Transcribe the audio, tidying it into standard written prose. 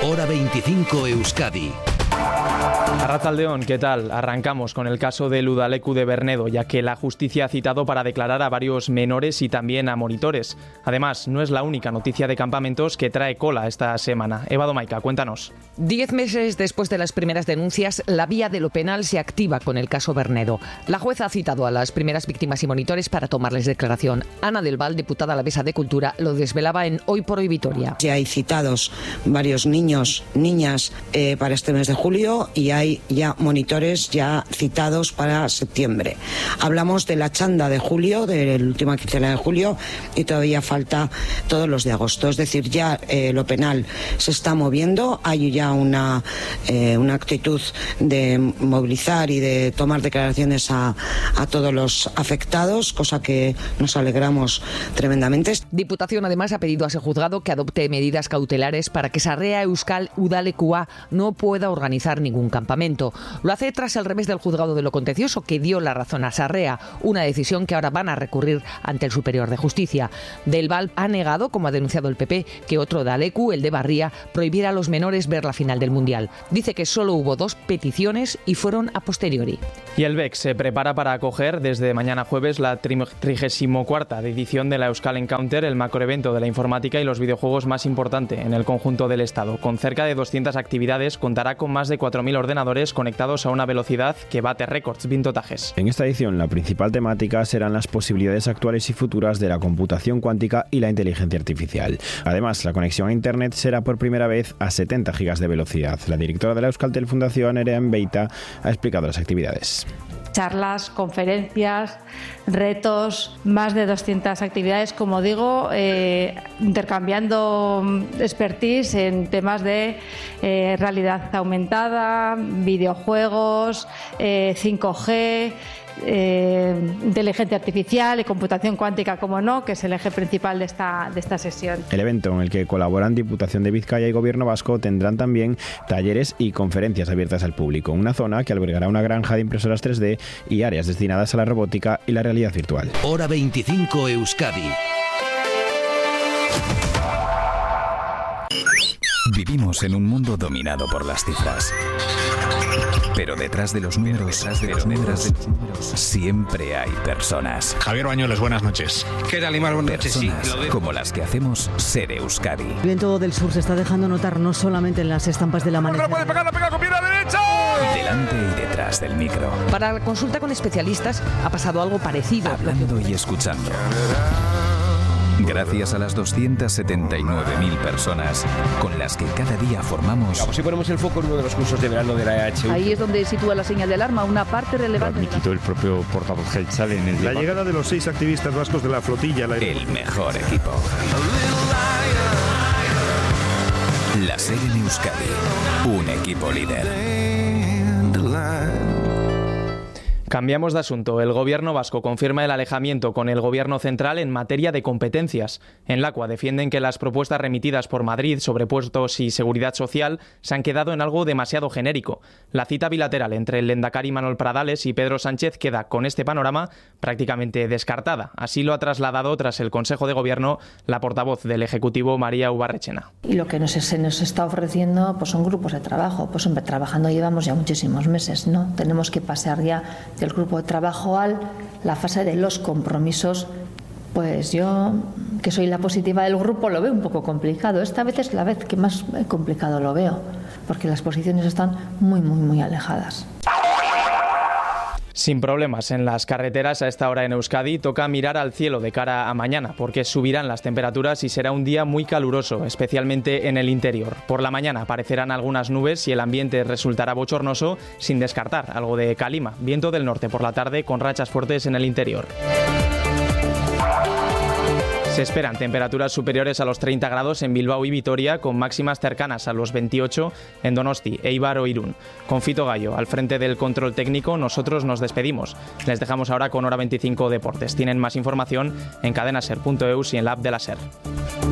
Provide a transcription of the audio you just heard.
Hora 25 Euskadi. Arratsaldeon, ¿qué tal? Arrancamos con el caso del Udaleku de Bernedo, ya que la justicia ha citado para declarar a varios menores y también a monitores. Además, no es la única noticia de campamentos que trae cola esta semana. Eva Domaica, cuéntanos. 10 meses después de las primeras denuncias, la vía de lo penal se activa con el caso Bernedo. La jueza ha citado a las primeras víctimas y monitores para tomarles declaración. Ana del Val, diputada alavesa de Cultura, lo desvelaba en Hoy por Hoy Vitoria. Ya hay citados varios niños, niñas para este mes de julio y hay ya monitores ya citados para septiembre. Hablamos de la chanda de julio, de la última quincena de julio, y todavía falta todos los de agosto. Es decir, ya lo penal se está moviendo, hay ya una actitud de movilizar y de tomar declaraciones a todos los afectados, cosa que nos alegramos tremendamente. Diputación además ha pedido a ese juzgado que adopte medidas cautelares para que Sarrea Euskal Udalekua no pueda organizar ningún campamento. Lo hace tras el revés del juzgado de lo contencioso, que dio la razón a Sarrea, una decisión que ahora van a recurrir ante el Superior de Justicia. Del Val ha negado, como ha denunciado el PP, que otro Udaleku, el de Barría, prohibiera a los menores ver la final del Mundial. Dice que solo hubo 2 peticiones y fueron a posteriori. Y el BEC se prepara para acoger desde mañana jueves la 34ª edición de la Euskal Encounter, el macroevento de la informática y los videojuegos más importante en el conjunto del Estado. Con cerca de 200 actividades, contará con más de 4.000 ordenadores conectados a una velocidad que bate récords. Vintotajes. En esta edición, la principal temática serán las posibilidades actuales y futuras de la computación cuántica y la inteligencia artificial. Además, la conexión a Internet será por primera vez a 70 gigas de velocidad. La directora de la Euskaltel Fundación, Nerea Beita, ha explicado las actividades. Charlas, conferencias, retos, más de 200 actividades, como digo, intercambiando expertise en temas de realidad aumentada, videojuegos, 5G, inteligencia artificial y computación cuántica, como no, que es el eje principal de esta sesión. El evento, en el que colaboran Diputación de Vizcaya y Gobierno Vasco, tendrán también talleres y conferencias abiertas al público. Una zona que albergará una granja de impresoras 3D y áreas destinadas a la robótica y la realidad virtual. Hora 25 Euskadi. Vivimos en un mundo dominado por las cifras. Pero detrás de los números, siempre hay personas. Javier Bañueles, buenas noches. ¿Qué tal, Imar? Buenas noches. Personas como las que hacemos Ser Euskadi. El viento del sur se está dejando notar no solamente en las estampas del amanecer. ¡No puede pegar, la pega con pierna derecha! Delante y detrás del micro. Para la consulta con especialistas ha pasado algo parecido. Hablando y escuchando. Gracias a las 279.000 personas con las que cada día formamos. Si ponemos el foco en uno de los cursos de verano de la EHU. Ahí es donde sitúa la señal de alarma, una parte relevante. Lo admitió el propio portavoz Geltzal en el debate. La llegada de los 6 activistas vascos de la flotilla. El mejor equipo. La SER en Euskadi. Un equipo líder. Cambiamos de asunto. El Gobierno vasco confirma el alejamiento con el Gobierno central en materia de competencias. En Lakua defienden que las propuestas remitidas por Madrid sobre puestos y seguridad social se han quedado en algo demasiado genérico. La cita bilateral entre el lehendakari Manuel Pradales y Pedro Sánchez queda con este panorama prácticamente descartada. Así lo ha trasladado tras el Consejo de Gobierno la portavoz del Ejecutivo, María Ubarrechena. Y lo que se nos está ofreciendo pues son grupos de trabajo. Pues hombre, trabajando llevamos ya muchísimos meses, ¿no? Tenemos que pasar ya del grupo de trabajo a la fase de los compromisos. Pues yo, que soy la positiva del grupo, lo veo un poco complicado. Esta vez es la vez que más complicado lo veo, porque las posiciones están muy alejadas. Sin problemas en las carreteras a esta hora en Euskadi, toca mirar al cielo de cara a mañana, porque subirán las temperaturas y será un día muy caluroso, especialmente en el interior. Por la mañana aparecerán algunas nubes y el ambiente resultará bochornoso, sin descartar algo de calima. Viento del norte por la tarde con rachas fuertes en el interior. Se esperan temperaturas superiores a los 30 grados en Bilbao y Vitoria, con máximas cercanas a los 28 en Donosti, Eibar o Irún. Con Fito Gallo al frente del control técnico, nosotros nos despedimos. Les dejamos ahora con Hora 25 Deportes. Tienen más información en cadenaser.eus y en la app de la SER.